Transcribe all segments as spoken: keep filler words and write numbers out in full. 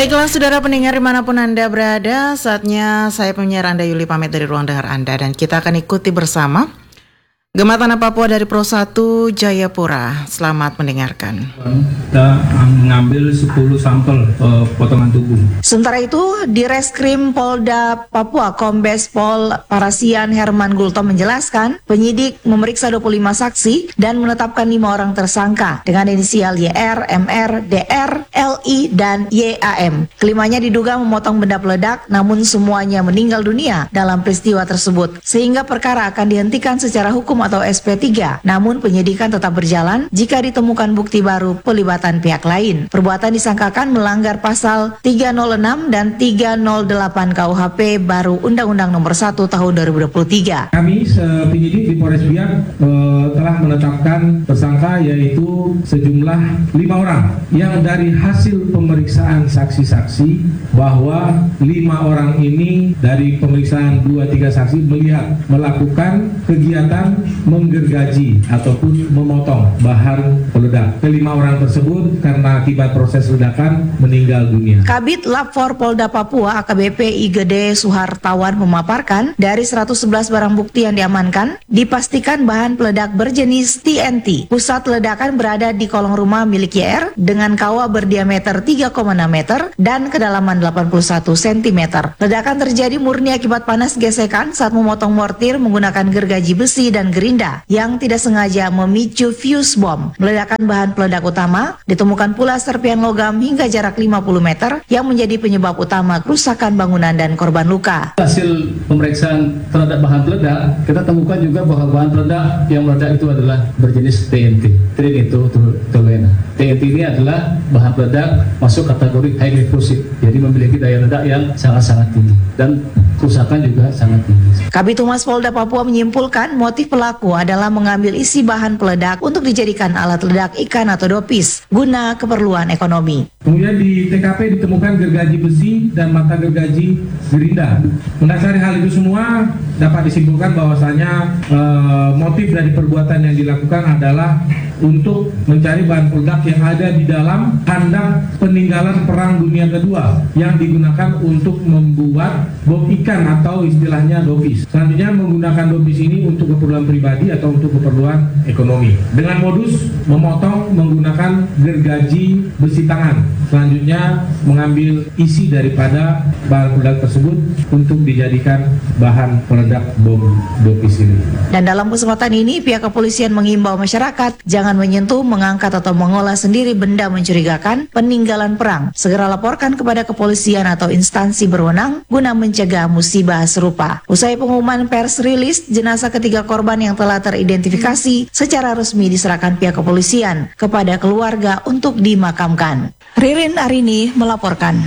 Baiklah saudara pendengar dimanapun Anda berada, saatnya saya penyiar Anda Yuli pamit dari ruang dengar Anda dan kita akan ikuti bersama Gema Tanah Papua dari Pro satu Jayapura. Selamat mendengarkan. Kita mengambil sepuluh sampel uh, potongan tubuh. Sementara itu, di Reskrim Polda Papua Kombes Pol Parasian Herman Gulto menjelaskan, penyidik memeriksa dua puluh lima saksi dan menetapkan lima orang tersangka dengan inisial Y R, M R, D R, L I, dan Y A M. Kelimanya diduga memotong benda peledak, namun semuanya meninggal dunia dalam peristiwa tersebut, sehingga perkara akan dihentikan secara hukum atau S P tiga. Namun penyidikan tetap berjalan jika ditemukan bukti baru pelibatan pihak lain. Perbuatan disangkakan melanggar pasal tiga nol enam dan tiga nol delapan K U H P baru Undang-Undang Nomor satu Tahun dua ribu dua puluh tiga. Kami penyidik di Polres Biak eh, telah menetapkan tersangka yaitu sejumlah lima orang yang dari hasil pemeriksaan saksi-saksi bahwa lima orang ini dari pemeriksaan dua tiga saksi melihat melakukan kegiatan menggergaji ataupun memotong bahan peledak. Kelima orang tersebut karena akibat proses ledakan meninggal dunia. Kabid Lapfor Polda Papua A K B P I G D Suhartawan memaparkan dari seratus sebelas barang bukti yang diamankan dipastikan bahan peledak berjenis T N T. Pusat ledakan berada di kolong rumah milik Y R dengan kawah berdiameter tiga koma enam meter dan kedalaman delapan puluh satu sentimeter. Ledakan terjadi murni akibat panas gesekan saat memotong mortir menggunakan gergaji besi dan gerinda yang tidak sengaja memicu fuse bom. Meledakan bahan peledak utama ditemukan pula serpian logam hingga jarak lima puluh meter yang menjadi penyebab utama kerusakan bangunan dan korban luka. Hasil pemeriksaan terhadap bahan peledak, kita temukan juga bahwa bahan peledak yang meledak itu adalah berjenis T N T. Trinitotoluena. T N T ini adalah bahan peledak masuk kategori high explosive, jadi memiliki daya ledak yang sangat-sangat tinggi dan kerusakan juga sangat tinggi. Kabid Humas Polda Papua menyimpulkan motif pelaku adalah mengambil isi bahan peledak untuk dijadikan alat ledak ikan atau dopis guna keperluan ekonomi. Kemudian di T K P ditemukan gergaji besi dan mata gergaji gerinda. Mendasari hal itu semua dapat disimpulkan bahwasanya e, motif dari perbuatan yang dilakukan adalah untuk mencari bahan peledak yang ada di dalam handak peninggalan Perang Dunia Kedua yang digunakan untuk membuat bom ikan atau istilahnya dopis. Selanjutnya menggunakan dopis ini untuk keperluan pribadi atau untuk keperluan ekonomi dengan modus memotong menggunakan gergaji besi tangan. Selanjutnya mengambil isi daripada bahan peledak tersebut untuk dijadikan bahan peledak bom dopis ini. Dan dalam kesempatan ini pihak kepolisian mengimbau masyarakat jangan menyentuh, mengangkat atau mengolah sendiri benda mencurigakan peninggalan perang. Segera laporkan kepada kepolisian atau instansi berwenang guna mencegah musibah serupa. Usai pengumuman pers rilis, jenazah ketiga korban yang telah teridentifikasi secara resmi diserahkan pihak kepolisian kepada keluarga untuk dimakamkan. Ririn Arini melaporkan.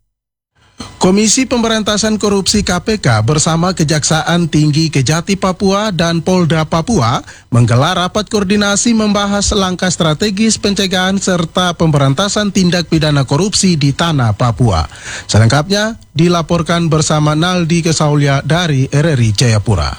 Komisi Pemberantasan Korupsi K P K bersama Kejaksaan Tinggi Kejati Papua dan Polda Papua menggelar rapat koordinasi membahas langkah strategis pencegahan serta pemberantasan tindak pidana korupsi di tanah Papua. Selengkapnya dilaporkan bersama Naldi Kesaulia dari R R I Jayapura.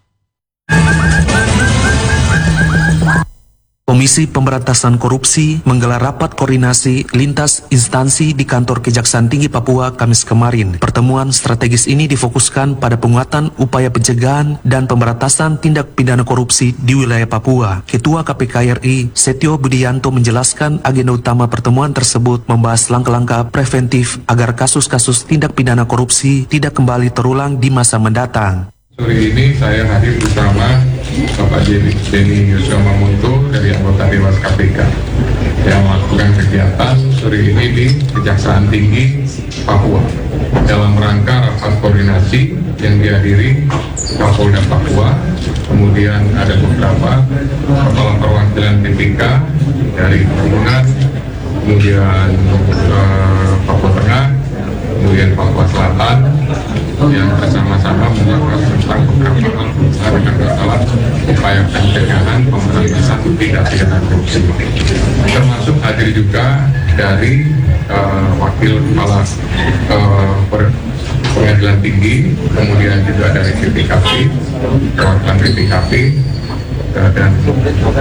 Komisi Pemberantasan Korupsi menggelar rapat koordinasi lintas instansi di kantor Kejaksaan Tinggi Papua Kamis kemarin. Pertemuan strategis ini difokuskan pada penguatan upaya pencegahan dan pemberantasan tindak pidana korupsi di wilayah Papua. Ketua K P K R I, Setio Budianto menjelaskan agenda utama pertemuan tersebut membahas langkah-langkah preventif agar kasus-kasus tindak pidana korupsi tidak kembali terulang di masa mendatang. Sore ini saya hadir bersama Bapak Denny Yusuf Mamunto dari anggota Dewas K P K yang melakukan kegiatan sore ini di Kejaksaan Tinggi Papua dalam rangka rapat koordinasi yang dihadiri Kapolda Papua, kemudian ada beberapa kepala perwakilan P P K dari Perhubungan, kemudian uh, Papua Tengah, kemudian Papua Selatan yang bersama-sama membahas tentang beberapa hal dengan masalah upaya pencegahan pemberantasan tindak pidana korupsi. Termasuk hadir juga dari uh, wakil kepala uh, pengadilan tinggi, kemudian juga dari P P K P, perwakilan P P K P uh, dan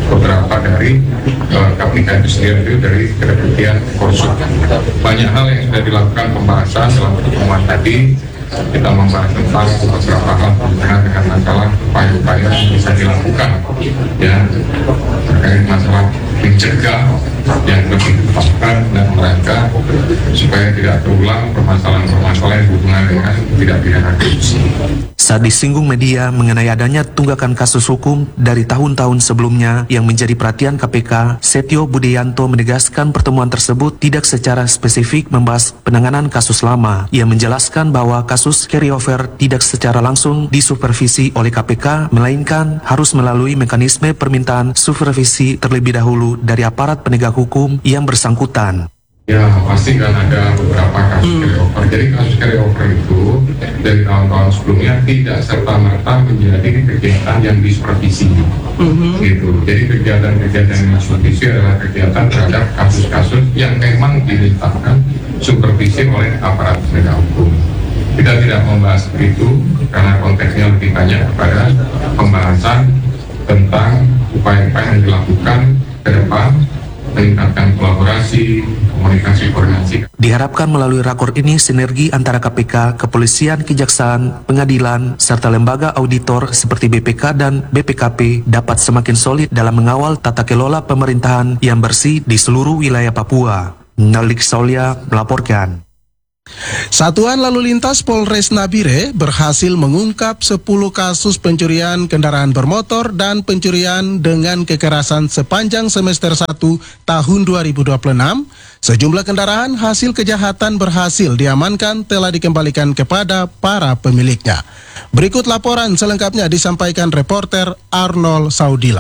beberapa dari uh, K P K itu sendiri itu dari kedeputian Korsup. Banyak hal yang sudah dilakukan pembahasan dalam pertemuan tadi. Kita membahas tentang beberapa hal berhubungan dengan masalah upaya-upaya yang bisa dilakukan, ya, terkait masalah mencegah yang lebih tepat dan mereka supaya tidak terulang permasalahan-permasalahan yang berhubungan dengan tidak pidana korupsi. Saat disinggung media mengenai adanya tunggakan kasus hukum dari tahun-tahun sebelumnya yang menjadi perhatian K P K, Setio Budianto menegaskan pertemuan tersebut tidak secara spesifik membahas penanganan kasus lama. Ia menjelaskan bahwa kasus carryover tidak secara langsung disupervisi oleh K P K, melainkan harus melalui mekanisme permintaan supervisi terlebih dahulu dari aparat penegak hukum yang bersangkutan. Ya, pasti kan ada beberapa kasus hmm. carryover. Jadi kasus carryover itu dari tahun-tahun sebelumnya tidak serta-merta menjadi kegiatan yang disupervisi. Hmm. Gitu. Jadi kegiatan-kegiatan yang disupervisi adalah kegiatan terhadap kasus-kasus yang memang dimintakan supervisi oleh aparat penegak hukum. Kita tidak membahas itu karena konteksnya lebih banyak kepada pembahasan tentang upaya-upaya yang dilakukan ke depan, meningkatkan kolaborasi, komunikasi, koordinasi. Diharapkan melalui rakor ini sinergi antara K P K, kepolisian, kejaksaan, pengadilan, serta lembaga auditor seperti B P K dan B P K P dapat semakin solid dalam mengawal tata kelola pemerintahan yang bersih di seluruh wilayah Papua. Nalik Saulia melaporkan. Satuan Lalu Lintas Polres Nabire berhasil mengungkap sepuluh kasus pencurian kendaraan bermotor dan pencurian dengan kekerasan sepanjang semester satu tahun dua ribu dua puluh enam. Sejumlah kendaraan hasil kejahatan berhasil diamankan telah dikembalikan kepada para pemiliknya. Berikut laporan selengkapnya disampaikan reporter Arnold Saudila.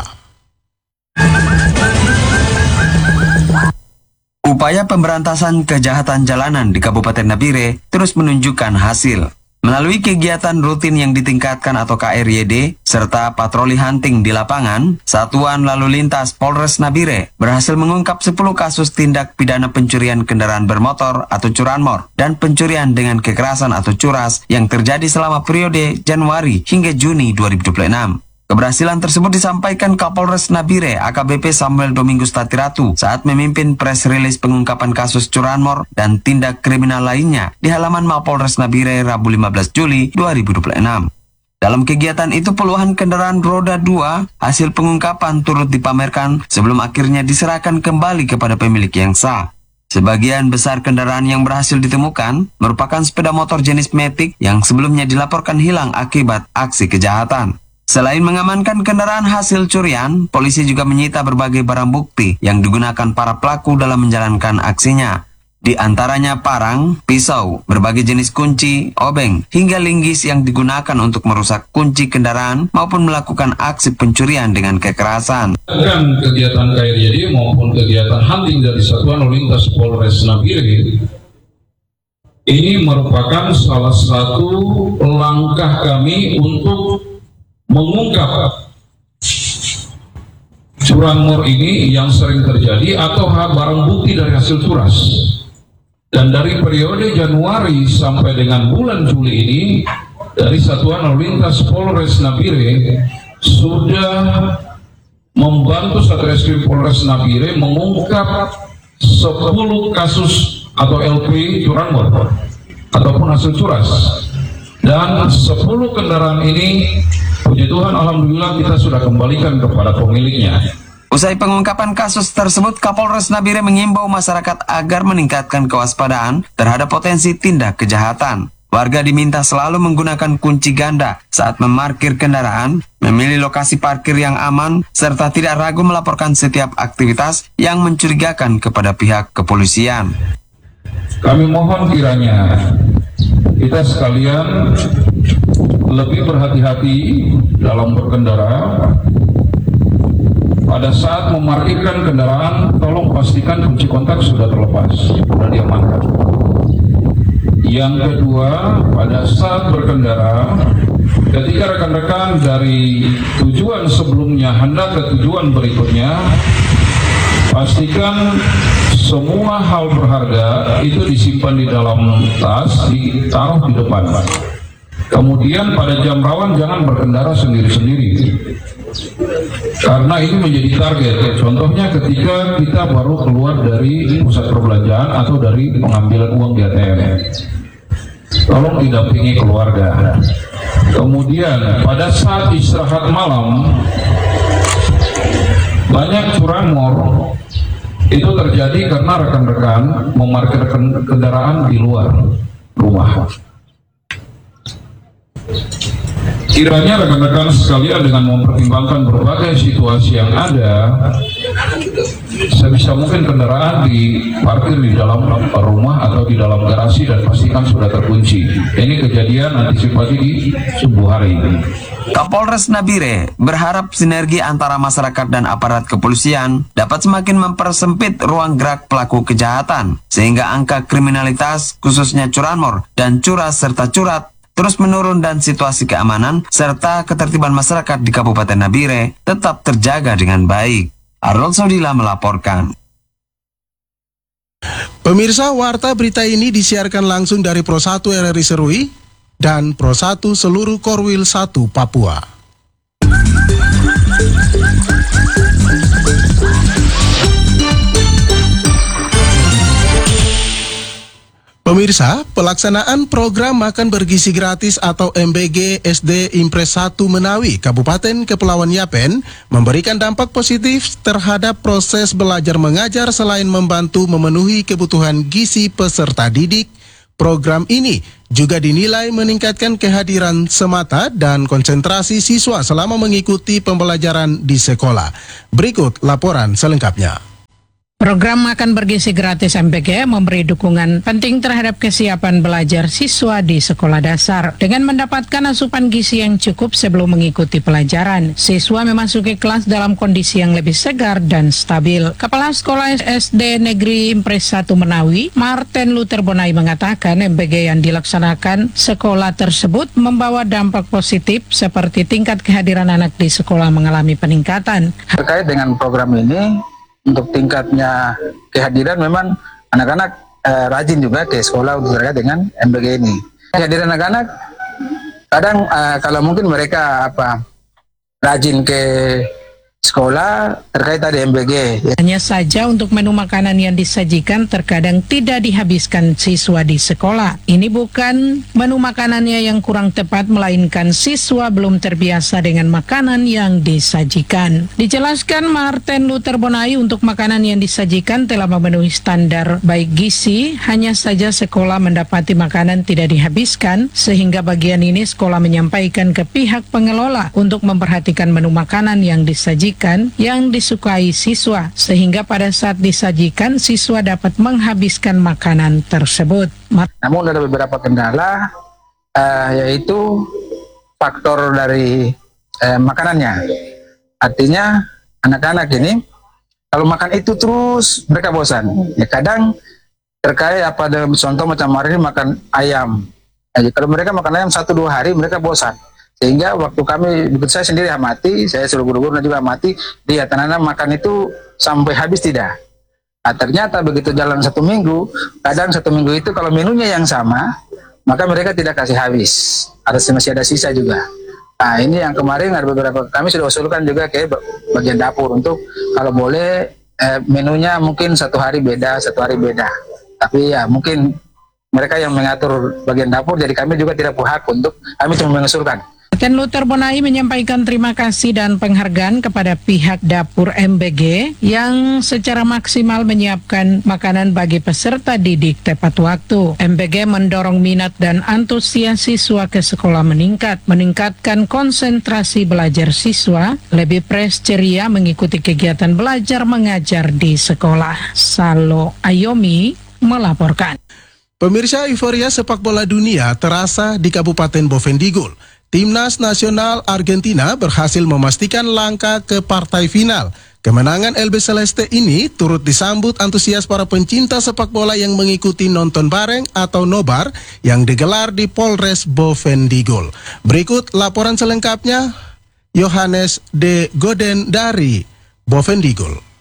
Upaya pemberantasan kejahatan jalanan di Kabupaten Nabire terus menunjukkan hasil. Melalui kegiatan rutin yang ditingkatkan atau K R Y D, serta patroli hunting di lapangan, Satuan Lalu Lintas Polres Nabire berhasil mengungkap sepuluh kasus tindak pidana pencurian kendaraan bermotor atau curanmor dan pencurian dengan kekerasan atau curas yang terjadi selama periode Januari hingga Juni dua ribu dua puluh enam. Keberhasilan tersebut disampaikan Kapolres Nabire A K B P Samuel Domingus Tatiratu saat memimpin press release pengungkapan kasus curanmor dan tindak kriminal lainnya di halaman Mapolres Nabire Rabu lima belas Juli dua ribu dua puluh enam. Dalam kegiatan itu puluhan kendaraan roda dua hasil pengungkapan turut dipamerkan sebelum akhirnya diserahkan kembali kepada pemilik yang sah. Sebagian besar kendaraan yang berhasil ditemukan merupakan sepeda motor jenis Matic yang sebelumnya dilaporkan hilang akibat aksi kejahatan. Selain mengamankan kendaraan hasil curian, polisi juga menyita berbagai barang bukti yang digunakan para pelaku dalam menjalankan aksinya. Di antaranya parang, pisau, berbagai jenis kunci, obeng, hingga linggis yang digunakan untuk merusak kunci kendaraan maupun melakukan aksi pencurian dengan kekerasan. Dan kegiatan K R Y D maupun kegiatan hunting dari Satuan Lalu Lintas Polres Nabire ini merupakan salah satu langkah kami untuk mengungkap curanmor ini yang sering terjadi atau barang bukti dari hasil curas. Dan dari periode Januari sampai dengan bulan Juli ini, dari Satuan Lalu Lintas Polres Nabire sudah membantu Satreskrim Polres Nabire mengungkap sepuluh kasus atau L P curanmor ataupun hasil curas. Dan sepuluh kendaraan ini, puji Tuhan, alhamdulillah kita sudah kembalikan kepada pemiliknya. Usai pengungkapan kasus tersebut, Kapolres Nabire mengimbau masyarakat agar meningkatkan kewaspadaan terhadap potensi tindak kejahatan. Warga diminta selalu menggunakan kunci ganda saat memarkir kendaraan, memilih lokasi parkir yang aman, serta tidak ragu melaporkan setiap aktivitas yang mencurigakan kepada pihak kepolisian. Kami mohon kiranya kita sekalian lebih berhati-hati dalam berkendara. Pada saat memarkirkan kendaraan, tolong pastikan kunci kontak sudah terlepas dan diamankan. Yang kedua, pada saat berkendara, ketika rekan-rekan dari tujuan sebelumnya hendak ke tujuan berikutnya, pastikan semua hal berharga itu disimpan di dalam tas, ditaruh di depan. Kemudian pada jam rawan jangan berkendara sendiri-sendiri. Karena ini menjadi target. Contohnya ketika kita baru keluar dari pusat perbelanjaan atau dari pengambilan uang di A T M, tolong didampingi keluarga. Kemudian pada saat istirahat malam, banyak curanmor itu terjadi karena rekan-rekan memarkir kendaraan di luar rumah. Kiranya rekan-rekan sekalian dengan mempertimbangkan berbagai situasi yang ada, sebisa mungkin kendaraan diparkir di dalam rumah atau di dalam garasi dan pastikan sudah terkunci. Ini kejadian antisipasi di subuh hari ini. Kapolres Nabire berharap sinergi antara masyarakat dan aparat kepolisian dapat semakin mempersempit ruang gerak pelaku kejahatan, sehingga angka kriminalitas khususnya curanmor dan curas serta curat terus menurun dan situasi keamanan serta ketertiban masyarakat di Kabupaten Nabire tetap terjaga dengan baik. Arnold Saudila melaporkan. Pemirsa, warta berita ini disiarkan langsung dari Pro satu R R I Serui dan Pro satu seluruh Korwil satu Papua. Pemirsa, pelaksanaan program makan bergizi gratis atau M B G S D Impres satu Menawi, Kabupaten Kepulauan Yapen, memberikan dampak positif terhadap proses belajar mengajar selain membantu memenuhi kebutuhan gizi peserta didik. Program ini juga dinilai meningkatkan kehadiran semata dan konsentrasi siswa selama mengikuti pembelajaran di sekolah. Berikut laporan selengkapnya. Program makan bergizi gratis M B G memberi dukungan penting terhadap kesiapan belajar siswa di sekolah dasar. Dengan mendapatkan asupan gizi yang cukup sebelum mengikuti pelajaran, siswa memasuki kelas dalam kondisi yang lebih segar dan stabil. Kepala Sekolah S D Negeri Impres satu Menawi, Martin Luther Bonai mengatakan M B G yang dilaksanakan sekolah tersebut membawa dampak positif seperti tingkat kehadiran anak di sekolah mengalami peningkatan. Terkait dengan program ini, untuk tingkatnya kehadiran memang anak-anak eh, rajin juga ke sekolah untuk terkait dengan M B G ini. Kehadiran anak-anak kadang eh, kalau mungkin mereka apa rajin ke sekolah terkait tadi M B G. Hanya saja untuk menu makanan yang disajikan terkadang tidak dihabiskan siswa di sekolah. Ini bukan menu makanannya yang kurang tepat, melainkan siswa belum terbiasa dengan makanan yang disajikan. Dijelaskan Martin Luther Bonai, untuk makanan yang disajikan telah memenuhi standar baik gizi, hanya saja sekolah mendapati makanan tidak dihabiskan, sehingga bagian ini sekolah menyampaikan ke pihak pengelola untuk memperhatikan menu makanan yang disajikan yang disukai siswa, sehingga pada saat disajikan siswa dapat menghabiskan makanan tersebut. Namun ada beberapa kendala, uh, yaitu faktor dari uh, makanannya. Artinya anak-anak ini kalau makan itu terus mereka bosan. Ya, kadang terkait apa dengan contoh macam hari ini makan ayam. Jadi, kalau mereka makan ayam satu dua hari mereka bosan. Sehingga waktu kami, begitu saya sendiri amati, saya suruh guru-guru juga amati, dia tanah makan itu sampai habis tidak. Nah, ternyata begitu jalan satu minggu, kadang satu minggu itu kalau menunya yang sama, maka mereka tidak kasih habis. Ada masih ada sisa juga. Nah, ini yang kemarin ada beberapa, kami sudah usulkan juga ke bagian dapur untuk kalau boleh eh, menunya mungkin satu hari beda, satu hari beda. Tapi ya mungkin mereka yang mengatur bagian dapur, jadi kami juga tidak berhak untuk, kami cuma mengusulkan. Martin Luther Bonai menyampaikan terima kasih dan penghargaan kepada pihak dapur M B G yang secara maksimal menyiapkan makanan bagi peserta didik tepat waktu. M B G mendorong minat dan antusias siswa ke sekolah meningkat, meningkatkan konsentrasi belajar siswa, lebih fresh ceria mengikuti kegiatan belajar mengajar di sekolah. Salo Ayomi melaporkan. Pemirsa, euforia sepak bola dunia terasa di Kabupaten Bovendigul. Timnas nasional Argentina berhasil memastikan langkah ke partai final. Kemenangan L B Celeste ini turut disambut antusias para pencinta sepak bola yang mengikuti nonton bareng atau nobar yang digelar di Polres Bovendigul. Berikut laporan selengkapnya, Yohanes de Goden dari Bovendigul.